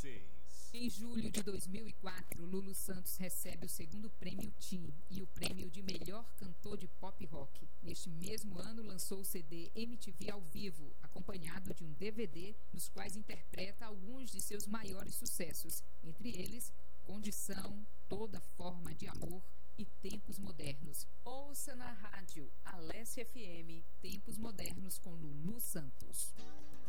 vocês. Em julho de 2004, Lulu Santos recebe o segundo prêmio TIM e o prêmio de melhor cantor de pop rock. Neste mesmo ano, lançou o CD MTV ao vivo, acompanhado de um DVD, nos quais interpreta alguns de seus maiores sucessos, entre eles Condição, Toda Forma de Amor e Tempos Modernos. Ouça na rádio Alessia FM Tempos Modernos com Lulu Santos.